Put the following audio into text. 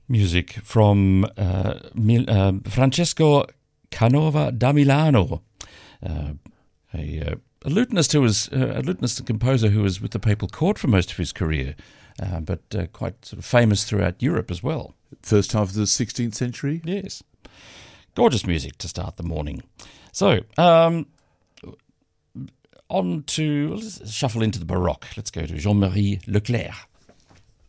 Music from Francesco Canova da Milano, a lutenist and composer who was with the papal court for most of his career, but quite sort of famous throughout Europe as well. First half of the 16th century? Yes. Gorgeous music to start the morning. So, let's shuffle into the Baroque. Let's go to Jean-Marie Leclerc.